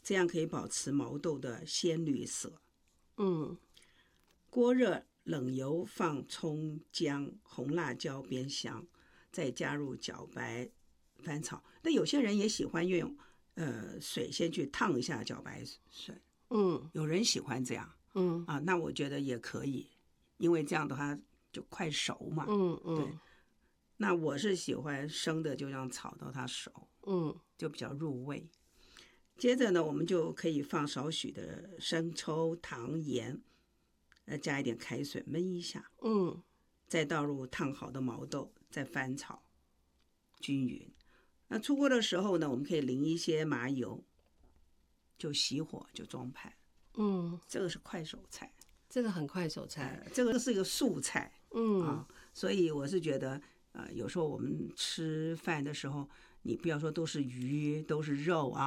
这样可以保持毛豆的鲜绿色。锅热冷油放葱姜红辣椒煸香，再加入茭白翻炒。那有些人也喜欢用水先去烫一下茭白水，有人喜欢这样，那我觉得也可以，因为这样的话就快熟嘛，对。那我是喜欢生的，就这样炒到它熟，就比较入味。接着呢，我们就可以放少许的生抽、糖、盐，加一点开水焖一下，再倒入烫好的毛豆，再翻炒均匀。那出锅的时候呢，我们可以淋一些麻油，就熄火就装盘。这个是快手菜， 这个很快手菜， 这个是一个素菜，所以我是觉得，有时候我们吃饭的时候，你不要说都是鱼都是肉啊，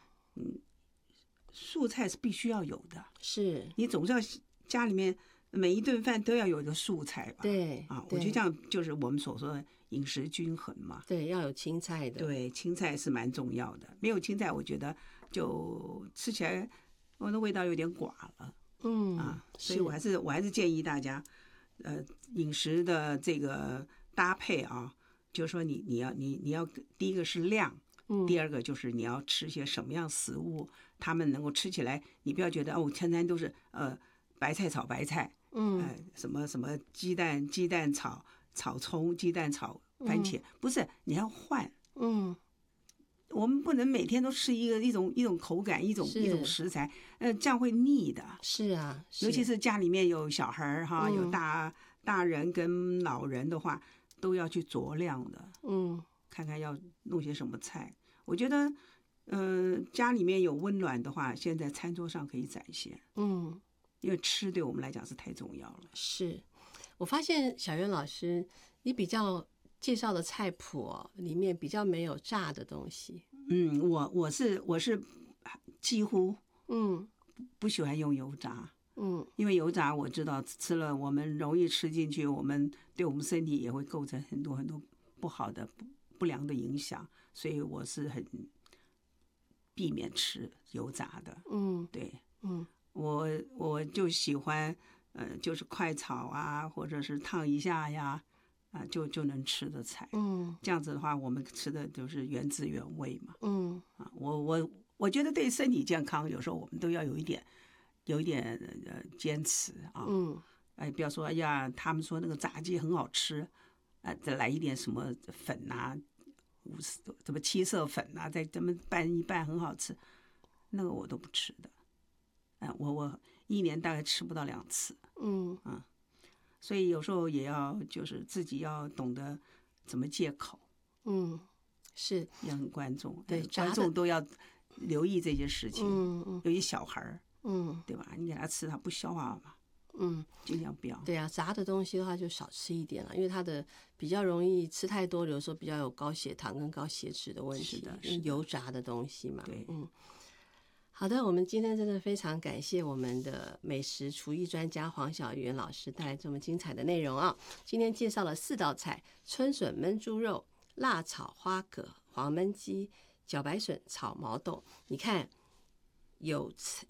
素菜是必须要有的， 是你总是要家里面每一顿饭都要有一个素菜吧？ 对我觉得这样就是我们所说的饮食均衡嘛。 对，要有青菜的。 对，青菜是蛮重要的，没有青菜，我觉得就吃起来我的味道有点寡了。所以我还是建议大家，饮食的这个搭配啊，就是说你要第一个是量。第二个就是你要吃些什么样食物，他们能够吃起来，你不要觉得餐餐都是白菜炒白菜，什么什么鸡蛋炒葱，鸡蛋炒番茄，不是，你要换，我们不能每天都吃一种口感，一种食材，这样会腻的。 是啊， 尤其是家里面有小孩哈，有大人跟老人的话，都要去酌量的，看看要弄些什么菜。我觉得，家里面有温暖的话，现在餐桌上可以展现。因为吃对我们来讲是太重要了。是， 我发现小渊老师，你比较介绍的菜谱里面比较没有炸的东西。 我是几乎不喜欢用油炸。因为油炸我知道吃了我们容易吃进去，对我们身体也会构成很多很多不好的不良的影响，所以我是很避免吃油炸的。对，我就喜欢就是快炒啊，或者是烫一下呀，就能吃的菜。这样子的话，我们吃的就是原汁原味嘛。我觉得对身体健康，有时候我们都要有一点坚持啊。不要说哎呀，他们说那个炸鸡很好吃，再来一点什么粉啊，什么七色粉啊，再这么拌一拌很好吃，那个我都不吃的。我一年大概吃不到2次。所以有时候也要就是自己要懂得怎么戒口。 是也很观众， 对， 观众都要留意这些事情。有一小孩儿，对吧？你给他吃，他不消化嘛。尽量不要。 对啊，炸的东西的话就少吃一点了，因为它的比较容易吃太多，有时候比较有高血糖跟高血脂的问题。 是的， 油炸的东西嘛。 对， 好的，我们今天真的非常感谢我们的美食厨艺专家黄小媛老师带来这么精彩的内容啊！今天介绍了4道菜：春笋焖猪肉、辣炒花蛤、黄焖鸡、茭白笋炒毛豆。你看，有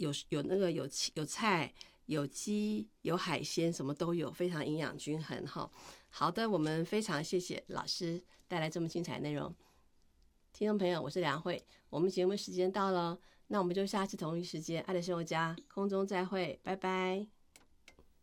菜。有鸡有海鲜，什么都有，非常营养均衡哈。好的，我们非常谢谢老师带来这么精彩的内容。听众朋友，我是梁慧，我们节目时间到了，那我们就下次同一时间爱的生活家空中再会，拜拜。